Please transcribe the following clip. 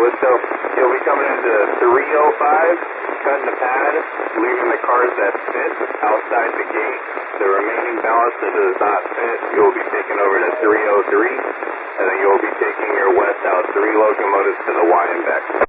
So you'll be coming into 305, cutting the pad, leaving the cars that fit outside the gate. The remaining ballast that does not fit, you'll be taking over to 303, and then you'll be taking your westbound 3 locomotives to the Y and back.